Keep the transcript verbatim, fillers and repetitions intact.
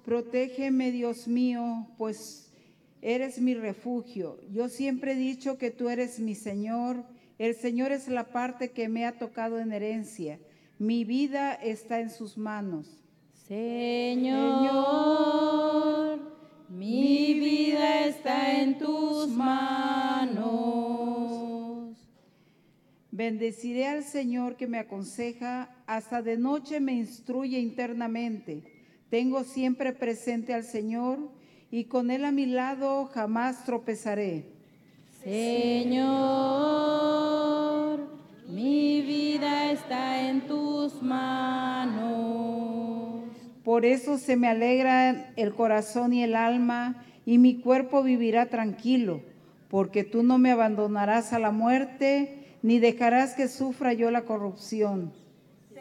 Protégeme, Dios mío, pues eres mi refugio. Yo siempre he dicho que tú eres mi Señor. El Señor es la parte que me ha tocado en herencia. Mi vida está en sus manos. Señor, mi vida está en tus manos. Bendeciré al Señor que me aconseja, hasta de noche me instruye internamente. Tengo siempre presente al Señor y con Él a mi lado jamás tropezaré. Señor, mi vida está en tus manos. Por eso se me alegra el corazón y el alma, y mi cuerpo vivirá tranquilo, porque tú no me abandonarás a la muerte, ni dejarás que sufra yo la corrupción.